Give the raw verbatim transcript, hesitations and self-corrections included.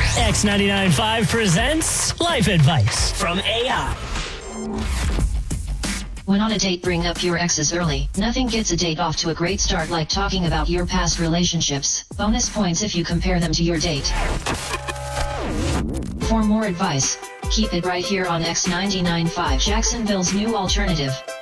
X ninety-nine point five presents Life Advice from A I. When on a date, bring up your exes early. Nothing gets a date off to a great start like talking about your past relationships. Bonus points if you compare them to your date. For more advice, keep it right here on X ninety-nine point five, Jacksonville's new alternative.